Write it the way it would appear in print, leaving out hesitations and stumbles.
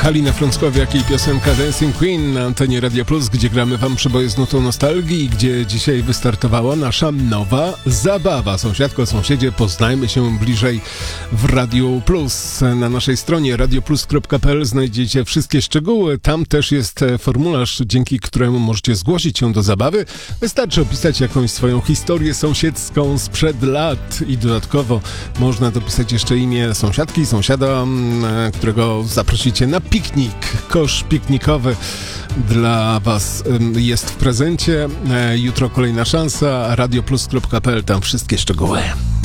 Halina Frąckowiak i piosenka Dancing Queen na antenie Radio Plus, gdzie gramy wam przeboje z nutą nostalgii i gdzie dzisiaj wystartowała nasza nowa zabawa. Sąsiadko, sąsiedzie, poznajmy się bliżej w Radio Plus. Na naszej stronie radioplus.pl znajdziecie wszystkie szczegóły. Tam też jest formularz, dzięki któremu możecie zgłosić się do zabawy. Wystarczy opisać jakąś swoją historię sąsiedzką sprzed lat i dodatkowo można dopisać jeszcze imię sąsiadki, sąsiada, którego zaprosicie na piknik. Kosz piknikowy dla was jest w prezencie. Jutro kolejna szansa. radioplus.pl, tam wszystkie szczegóły.